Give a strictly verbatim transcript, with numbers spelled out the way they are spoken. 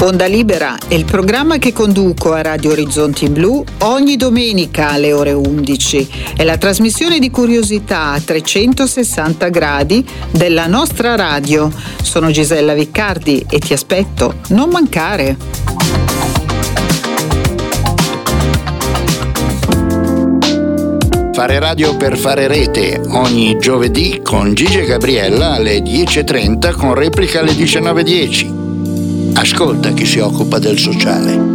Onda Libera è il programma che conduco a Radio Orizzonti Blu ogni domenica alle ore undici. È la trasmissione di curiosità a trecentosessanta gradi della nostra radio. Sono Gisella Viccardi e ti aspetto, non mancare. Fare radio per fare rete ogni giovedì con Gigi e Gabriella alle dieci e trenta con replica alle diciannove e dieci. Ascolta chi si occupa del sociale.